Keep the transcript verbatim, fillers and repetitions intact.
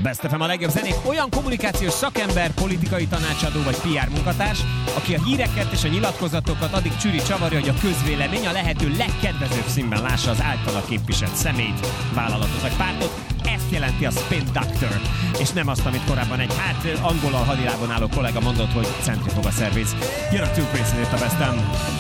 Best ef em a legjobb zenék, olyan kommunikációs szakember, politikai tanácsadó vagy pé er munkatárs, aki a híreket és a nyilatkozatokat addig csüri csavarja, hogy a közvélemény a lehető legkedvezőbb színben lássa az általa képviselt személyt, vállalatot vagy pártot. Ezt jelenti a Spin Doctor, és nem azt, amit korábban egy hát angolal hadilábon álló kollega mondott, hogy centrifuga szerviz. Jön a Two Prince, itt a Best em.